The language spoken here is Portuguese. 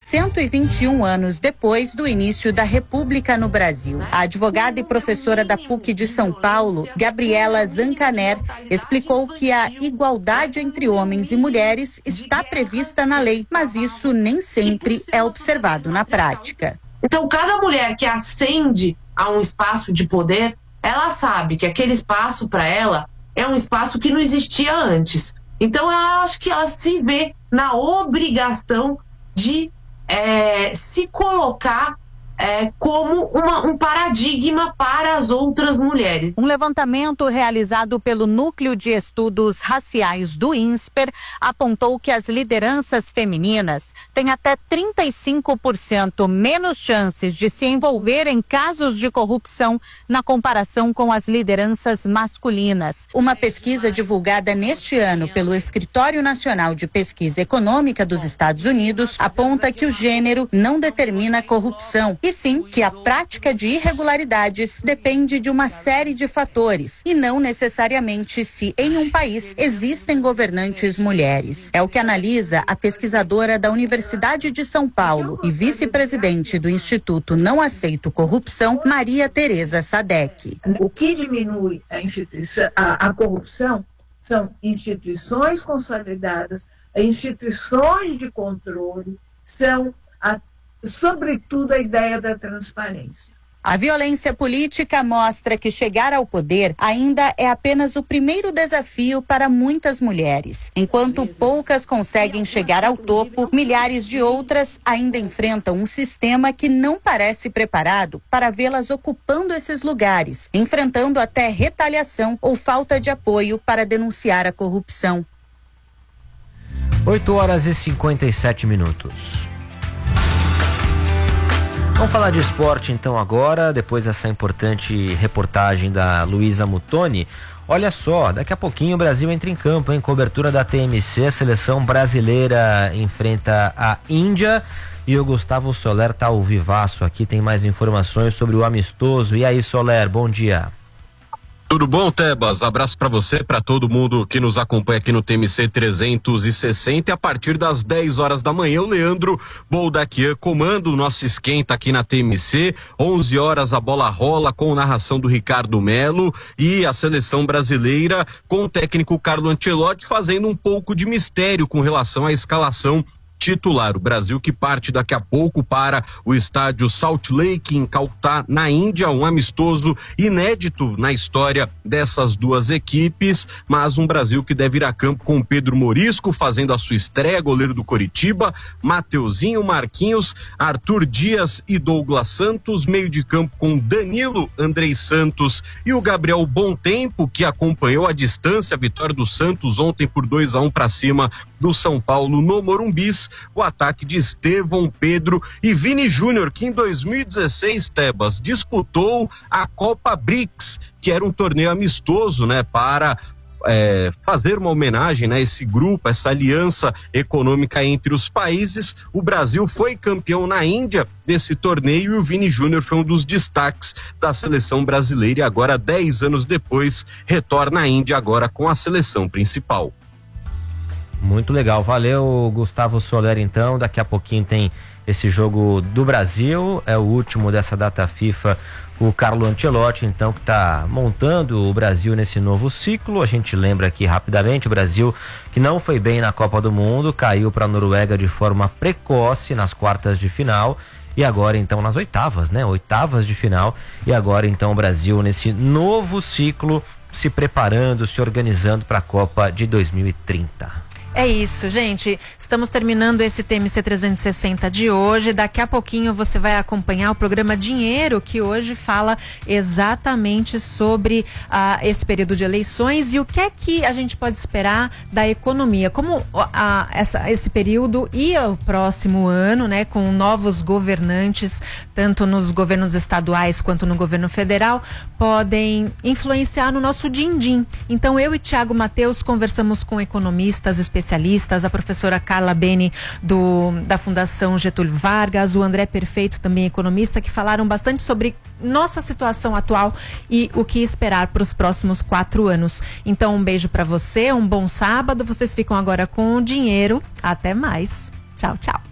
121 anos depois do início da República no Brasil. A advogada e professora da PUC de São Paulo, Gabriela Zancaner, explicou que a igualdade entre homens e mulheres está prevista na lei, mas isso nem sempre é observado na prática. Então, cada mulher que ascende a um espaço de poder, ela sabe que aquele espaço para ela é um espaço que não existia antes. Então, eu acho que ela se vê na obrigação de se colocar como um paradigma para as outras mulheres. Um levantamento realizado pelo Núcleo de Estudos Raciais do INSPER apontou que as lideranças femininas têm até 35% menos chances de se envolver em casos de corrupção na comparação com as lideranças masculinas. Uma pesquisa divulgada neste ano pelo Escritório Nacional de Pesquisa Econômica dos Estados Unidos aponta que o gênero não determina a corrupção, e sim que a prática de irregularidades depende de uma série de fatores e não necessariamente se em um país existem governantes mulheres. É o que analisa a pesquisadora da Universidade de São Paulo e vice-presidente do Instituto Não Aceito Corrupção, Maria Tereza Sadek. O que diminui a corrupção são instituições consolidadas, instituições de controle, são sobretudo a ideia da transparência. A violência política mostra que chegar ao poder ainda é apenas o primeiro desafio para muitas mulheres. Enquanto poucas conseguem chegar ao topo, milhares de outras ainda enfrentam um sistema que não parece preparado para vê-las ocupando esses lugares, enfrentando até retaliação ou falta de apoio para denunciar a corrupção. 8h57. Vamos falar de esporte então agora, depois dessa importante reportagem da Luísa Muttoni. Olha só, daqui a pouquinho o Brasil entra em campo, em cobertura da TMC, a seleção brasileira enfrenta a Índia e o Gustavo Soler tá ao vivaço aqui, tem mais informações sobre o amistoso. E aí, Soler, bom dia. Tudo bom, Tebas? Abraço para você, para todo mundo que nos acompanha aqui no TMC 360. E a partir das 10 horas da manhã, o Leandro Boldaquian comanda o nosso esquenta aqui na TMC. 11 horas a bola rola com narração do Ricardo Melo e a seleção brasileira com o técnico Carlo Ancelotti fazendo um pouco de mistério com relação à escalação titular. O Brasil que parte daqui a pouco para o estádio Salt Lake em Calcutá, na Índia, um amistoso inédito na história dessas duas equipes, mas um Brasil que deve ir a campo com Pedro Morisco fazendo a sua estreia, goleiro do Coritiba, Mateuzinho, Marquinhos, Arthur Dias e Douglas Santos, meio de campo com Danilo, Andrei Santos e o Gabriel Bontempo, que acompanhou à distância a vitória do Santos ontem por 2-1 para cima do São Paulo no Morumbis. O ataque de Estevão, Pedro e Vini Júnior, que em 2016, Tebas, disputou a Copa BRICS, que era um torneio amistoso, né, para fazer uma homenagem, né, a esse grupo, essa aliança econômica entre os países. O Brasil foi campeão na Índia desse torneio e o Vini Júnior foi um dos destaques da seleção brasileira e agora, 10 anos depois, retorna à Índia agora com a seleção principal. Muito legal, valeu Gustavo Soler. Então daqui a pouquinho tem esse jogo do Brasil, é o último dessa data FIFA, o Carlo Ancelotti então que está montando o Brasil nesse novo ciclo. A gente lembra aqui rapidamente, o Brasil que não foi bem na Copa do Mundo, caiu para a Noruega de forma precoce nas quartas de final e agora então nas oitavas de final, e agora então o Brasil nesse novo ciclo se preparando, se organizando para a Copa de 2030. É isso, gente. Estamos terminando esse TMC 360 de hoje. Daqui a pouquinho você vai acompanhar o programa Dinheiro, que hoje fala exatamente sobre esse período de eleições e o que é que a gente pode esperar da economia. Como esse período e o próximo ano, né, com novos governantes, tanto nos governos estaduais quanto no governo federal, podem influenciar no nosso din-din. Então, eu e Thiago Mateus conversamos com economistas especialistas, a professora Carla Beni da Fundação Getúlio Vargas, o André Perfeito, também economista, que falaram bastante sobre nossa situação atual e o que esperar para os próximos 4 anos. Então, um beijo para você, um bom sábado. Vocês ficam agora com o Dinheiro. Até mais. Tchau, tchau.